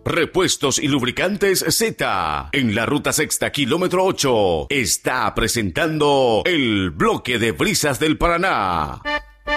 Repuestos y lubricantes Z. En la ruta sexta, kilómetro 8, está presentando el bloque de brisas del Paraná.